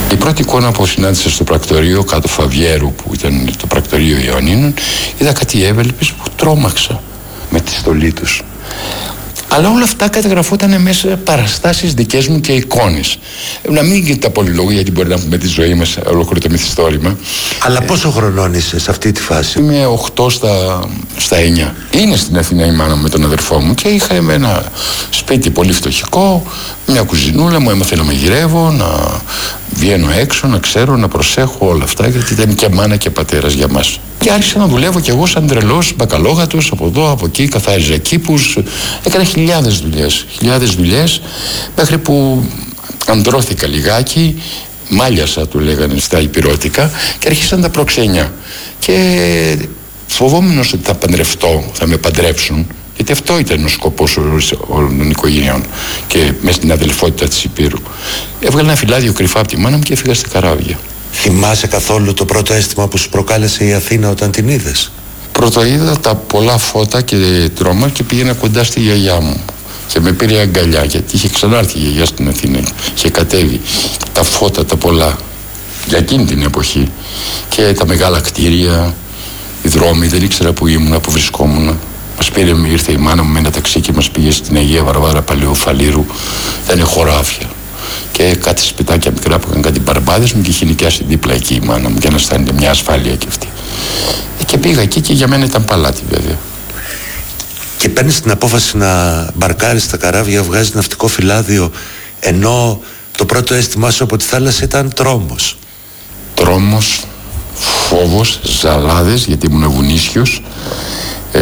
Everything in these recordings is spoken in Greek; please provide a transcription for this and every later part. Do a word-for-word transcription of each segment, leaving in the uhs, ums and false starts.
Η πρώτη εικόνα που συνάντησα στο πρακτορείο κάτω Φαβιέρου, που ήταν το πρακτορείο Ιωαννίνων, είδα κάτι έβελπες που τρόμαξα με τη στολή τους. Αλλά όλα αυτά καταγραφόταν μέσα σε παραστάσεις δικές μου και εικόνες. Να μην τα πολυλογώ, γιατί μπορεί να πούμε τη ζωή μας ολόκληρο το μυθιστόρημα. Αλλά πόσο χρονών είσαι σε αυτή τη φάση? Είμαι οκτώ στα, στα εννιά. Είναι στην Αθήνα η μάνα μου με τον αδερφό μου και είχα ένα σπίτι πολύ φτωχικό, μια κουζινούλα, μου έμαθε να μαγειρεύω, να βγαίνω έξω, να ξέρω, να προσέχω όλα αυτά, γιατί ήταν και μάνα και πατέρας για μας. Και άρχισα να δουλεύω κι εγώ σαν τρελός, μπακαλόγατος, από εδώ, από εκεί, καθάριζα κήπους, έκανα χιλιάδες δουλειές, χιλιάδες δουλειές, μέχρι που αντρώθηκα λιγάκι, μάλιασα του λέγανε στα υπηρώτικα και άρχισαν τα προξενιά. Και φοβόμουν ότι θα παντρευτώ, θα με παντρέψουν, γιατί αυτό ήταν ο σκοπός όλων των οικογενειών και μέσα στην αδελφότητα της Υπήρου. Έβγαλα ένα φυλάδιο κρυφά από τη μάνα μου και έφυγα στα καράβια. Θυμάσαι καθόλου το πρώτο αίσθημα που σου προκάλεσε η Αθήνα όταν την είδες? Πρώτο είδα τα πολλά φώτα και τρόμα και πήγαινα κοντά στη γιαγιά μου και με πήρε αγκαλιά, γιατί είχε ξανάρθει η γιαγιά στην Αθήνα, είχε κατέβει. Τα φώτα τα πολλά για εκείνη την εποχή και τα μεγάλα κτίρια, οι δρόμοι, δεν ήξερα που ήμουνα, που βρισκόμουν. Μας πήρε, ήρθε η μάνα μου με ένα ταξί και μας πήγε στην Αγία Βαρβάρα Παλαιού Φαλήρου. Ήταν χωράφια και κάτι σπιτάκια μικρά που είχαν κάτι μπαρμπάδες μου και είχε νοικιάσει δίπλα εκεί η μάνα μου για να αισθάνεται μια ασφάλεια και αυτή. Και πήγα εκεί και για μένα ήταν παλάτι βέβαια. Και παίρνεις την απόφαση να μπαρκάρεις στα καράβια, βγάζεις ναυτικό φυλάδιο, ενώ το πρώτο αίσθημά σου από τη θάλασσα ήταν τρόμος. Τρόμος, φόβος, ζαλάδες, γιατί ήμουν βουνίσιος, ε,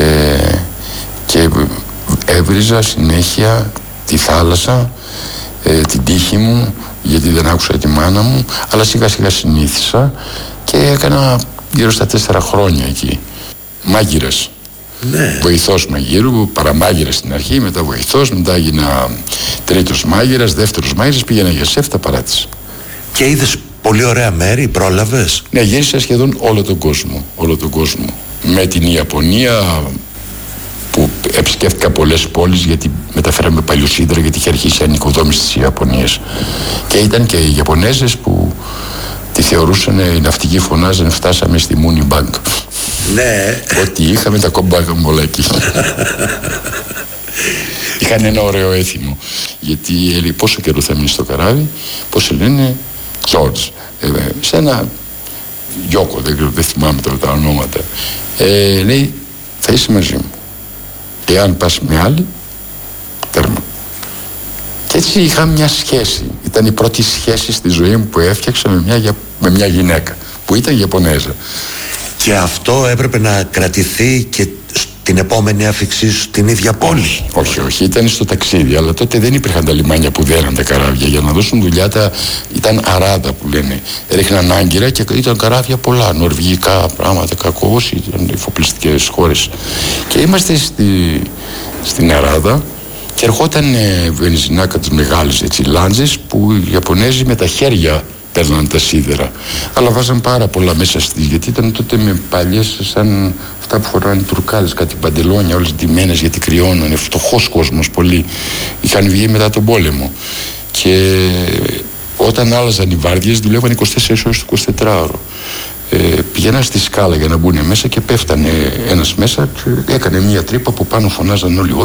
και έβριζα συνέχεια τη θάλασσα, ε, την τύχη μου, γιατί δεν άκουσα τη μάνα μου, αλλά σιγά σιγά συνήθισα και έκανα γύρω στα τέσσερα χρόνια εκεί. Μάγειρας. Ναι. Βοηθός μαγείρου, παραμάγειρας στην αρχή, μετά βοηθός, μετά έγινα τρίτος μάγειρας, δεύτερος μάγειρας, πήγαινα για σεφ, τα παράτησα. Και είδες πολύ ωραία μέρη, πρόλαβες? Ναι, γύρισα σχεδόν όλο τον κόσμο, όλο τον κόσμο. Με την Ιαπωνία που επισκέφτηκα πολλές πόλεις, γιατί μεταφέραμε παλιοσίδρα, γιατί είχε αρχίσει η ανοικοδόμηση της Ιαπωνίας. Και ήταν και οι Ιαπωνέζες που τη θεωρούσαν, οι ναυτικοί φωνάζαν, φτάσαμε στη Moon Bank. Ναι. Ότι είχαμε τα κομπάγαμε όλα εκεί. Είχαν ένα ωραίο έθιμο, γιατί έλεγε πόσο καιρό θα μείνει στο καράβι, πώς λένε, George, ε, σε ένα γιόκο, δεν, δεν θυμάμαι τώρα τα ονόματα, ε, λέει θα είσαι μαζί μου, εάν πας με άλλη, τέρμα. Και έτσι είχα μια σχέση, ήταν η πρώτη σχέση στη ζωή μου που έφτιαξα με μια, με μια γυναίκα που ήταν Ιαπωνέζα. Και αυτό έπρεπε να κρατηθεί και την επόμενη άφηξή σου στην ίδια πόλη? Όχι, όχι, όχι, ήταν στο ταξίδι, αλλά τότε δεν υπήρχαν τα λιμάνια που δέραν τα καράβια. Για να δώσουν δουλειά τα, ήταν αράδα που λένε. Ρίχναν άγκυρα και ήταν καράβια πολλά, νορβηγικά πράγματα, κακώς, ήταν εφοπλιστικές χώρες. Και είμαστε στη, στην αράδα και ερχόταν ε, βενζινάκα τις μεγάλες έτσι, λάντζες που οι Ιαπωνέζοι με τα χέρια παίρναν τα σίδερα. Αλλά βάζαν πάρα πολλά μέσα στις, γιατί ήταν τότε με παλιές σαν αυτά που φοράνε οι Τουρκάδες, κάτι παντελόνια, όλες ντυμένες γιατί κρυώνανε, φτωχός κόσμος πολύ. Είχαν βγει μετά τον πόλεμο. Και όταν άλλαζαν οι βάρδιες, δουλεύαν είκοσι τέσσερις ώρες το εικοσιτετράωρο. Ε, πηγαίναν στη σκάλα για να μπουν μέσα και πέφτανε ένας μέσα και έκανε μια τρύπα που πάνω φωνάζαν όλοι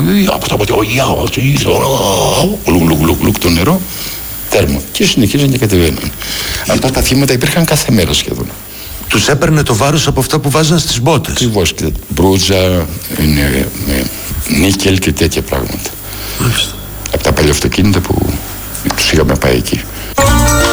λουκ το νερό, τέρμα, και συνεχίζαν και κατεβαίναν. Αυτά τα θύματα υπήρχαν κάθε μέρα σχεδόν. Τους έπαιρνε το βάρος από αυτά που βάζαν στις μπότες? Ακριβώς, μπρούτζα, είναι, με νίκελ και τέτοια πράγματα. Μάλιστα. Από τα παλιά αυτοκίνητα που τους είχαμε πάει εκεί.